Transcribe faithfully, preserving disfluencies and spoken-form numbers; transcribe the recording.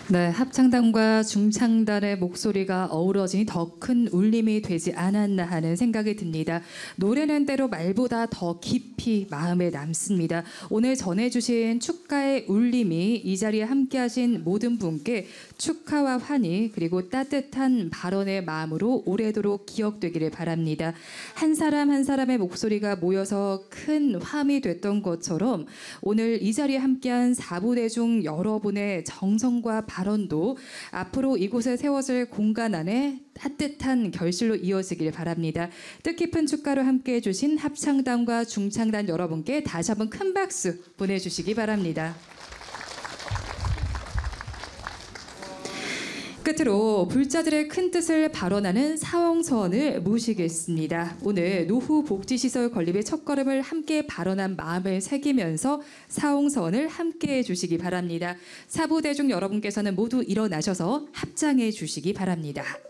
네, 합창단과 중창단의 목소리가 어우러지니 더 큰 울림이 되지 않았나 하는 생각이 듭니다. 노래는 때로 말보다 더 깊이 마음에 남습니다. 오늘 전해주신 축가의 울림이 이 자리에 함께하신 모든 분께 축하와 환희 그리고 따뜻한 발언의 마음으로 오래도록 기억되기를 바랍니다. 한 사람 한 사람의 목소리가 모여서 큰 화음이 됐던 것처럼 오늘 이 자리에 함께한 사부대중 여러분의 정성과 발언도 앞으로 이곳에 세워질 공간 안에 따뜻한 결실로 이어지길 바랍니다. 뜻깊은 축가로 함께해 주신 합창단과 중창단 여러분께 다시 한번 큰 박수 보내주시기 바랍니다. 끝으로 불자들의 큰 뜻을 발언하는 사홍서원을 모시겠습니다. 오늘 노후복지시설 건립의 첫걸음을 함께 발언한 마음을 새기면서 사홍서원을 함께해 주시기 바랍니다. 사부대중 여러분께서는 모두 일어나셔서 합장해 주시기 바랍니다.